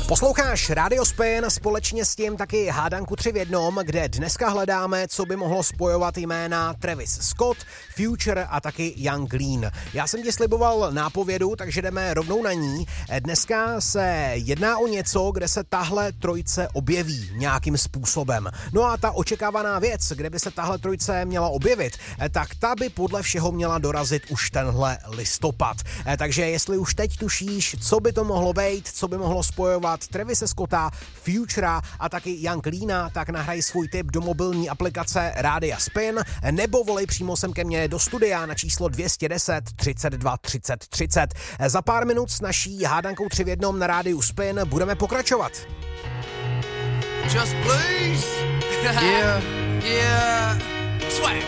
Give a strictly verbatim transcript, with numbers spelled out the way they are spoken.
Posloucháš Radio Spin, společně s tím taky hádanku tři v jednom, kde dneska hledáme, co by mohlo spojovat jména Travis Scott, Future a taky Young Lean. Já jsem ti sliboval nápovědu, takže jdeme rovnou na ní. Dneska se jedná o něco, kde se tahle trojce objeví nějakým způsobem. No a ta očekávaná věc, kde by se tahle trojce měla objevit, tak ta by podle všeho měla dorazit už tenhle listopad. Takže jestli už teď tušíš, co by to mohlo být, co by mohlo spojovat Travise Scotta, Futura a taky Young Leana, tak nahraj svůj tip do mobilní aplikace Rádia Spin nebo volej přímo sem ke mně do studia na číslo dvě stě deset třicet dva třicet třicet. Za pár minut s naší hádankou tři v jednom na Rádiu Spin budeme pokračovat. Just please. Yeah, yeah. Swag.